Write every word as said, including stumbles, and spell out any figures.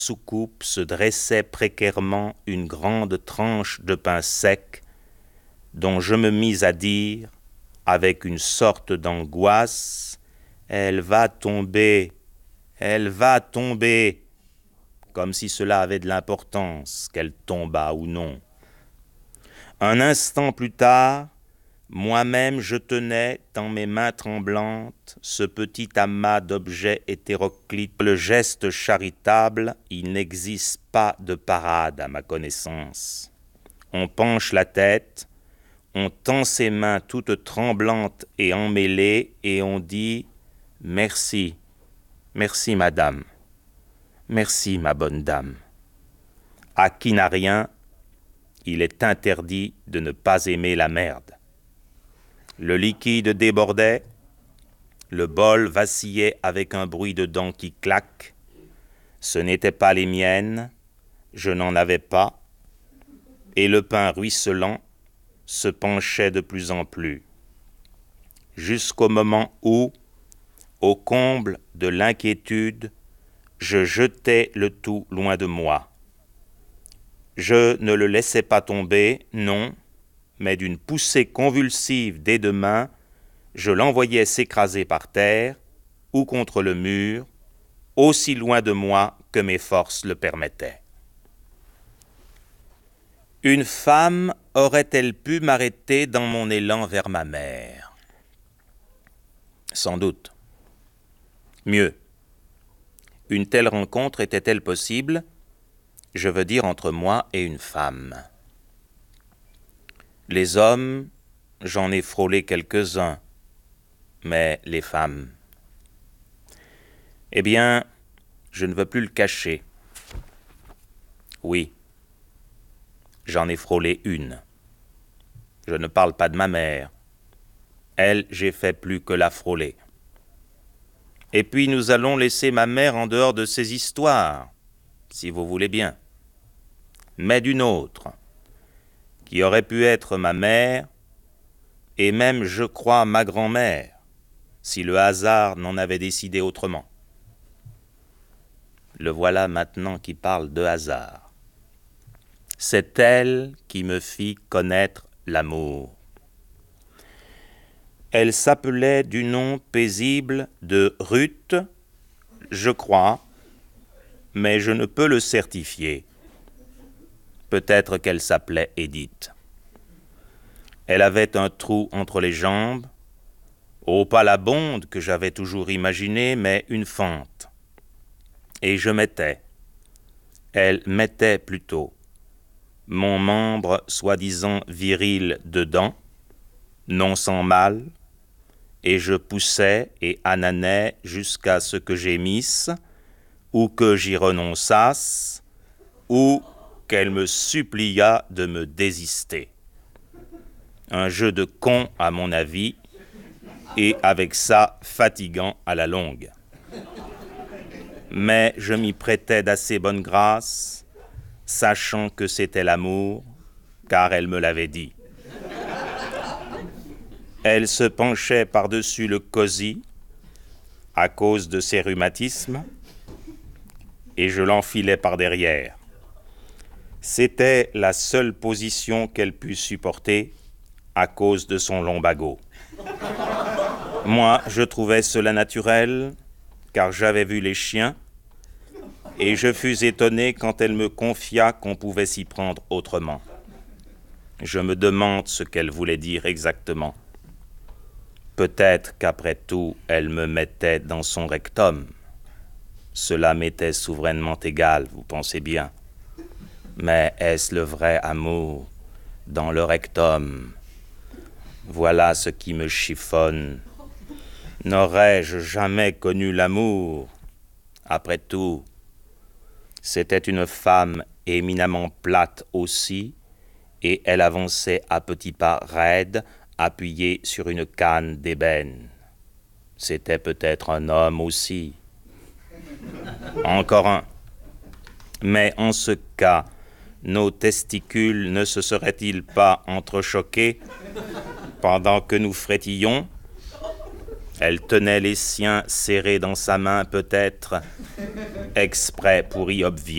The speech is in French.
soucoupe se dressait précairement une grande tranche de pain sec, dont je me mis à dire, avec une sorte d'angoisse, « Elle va tomber, elle va tomber », comme si cela avait de l'importance, qu'elle tombât ou non. Un instant plus tard, moi-même je tenais dans mes mains tremblantes ce petit amas d'objets hétéroclites. Le geste charitable, il n'existe pas de parade à ma connaissance. On penche la tête, on tend ses mains toutes tremblantes et emmêlées et on dit « Merci, merci madame, merci ma bonne dame ». À qui n'a rien, il est interdit de ne pas aimer la merde. Le liquide débordait, le bol vacillait avec un bruit de dents qui claquent. Ce n'étaient pas les miennes, je n'en avais pas, et le pain ruisselant se penchait de plus en plus, jusqu'au moment où, au comble de l'inquiétude, je jetai le tout loin de moi. Je ne le laissai pas tomber, non, mais d'une poussée convulsive des deux mains, je l'envoyais s'écraser par terre ou contre le mur, aussi loin de moi que mes forces le permettaient. Une femme aurait-elle pu m'arrêter dans mon élan vers ma mère? Sans doute. Mieux. Une telle rencontre était-elle possible? Je veux dire entre moi et une femme. Les hommes, j'en ai frôlé quelques-uns, mais les femmes... Eh bien, je ne veux plus le cacher. Oui, j'en ai frôlé une. Je ne parle pas de ma mère. Elle, j'ai fait plus que la frôler. Et puis nous allons laisser ma mère en dehors de ces histoires, si vous voulez bien. Mais d'une autre, qui aurait pu être ma mère, et même, je crois, ma grand-mère, si le hasard n'en avait décidé autrement. Le voilà maintenant qui parle de hasard. C'est elle qui me fit connaître l'amour. Elle s'appelait du nom paisible de Ruth, je crois, mais je ne peux le certifier. Peut-être qu'elle s'appelait Édith. Elle avait un trou entre les jambes, oh, pas la bonde que j'avais toujours imaginée, mais une fente. Et je mettais, elle mettait plutôt, mon membre soi-disant viril dedans, non sans mal, et je poussais et ananais jusqu'à ce que j'émisse, ou que j'y renonçasse, ou qu'elle me supplia de me désister. Un jeu de con à mon avis, et avec ça fatigant à la longue. Mais je m'y prêtais d'assez bonne grâce, sachant que c'était l'amour, car elle me l'avait dit. Elle se penchait par-dessus le cosy, à cause de ses rhumatismes, et je l'enfilais par derrière. C'était la seule position qu'elle put supporter, à cause de son lombago. Moi, je trouvais cela naturel, car j'avais vu les chiens, et je fus étonné quand elle me confia qu'on pouvait s'y prendre autrement. Je me demande ce qu'elle voulait dire exactement. Peut-être qu'après tout, elle me mettait dans son rectum. Cela m'était souverainement égal, vous pensez bien. Mais est-ce le vrai amour dans le rectum? Voilà ce qui me chiffonne. N'aurais-je jamais connu l'amour? Après tout, c'était une femme éminemment plate aussi, et elle avançait à petits pas raides, appuyée sur une canne d'ébène. C'était peut-être un homme aussi. Encore un. Mais en ce cas, nos testicules ne se seraient-ils pas entrechoqués pendant que nous frétillions? Elle tenait les siens serrés dans sa main, peut-être, exprès pour y obvier.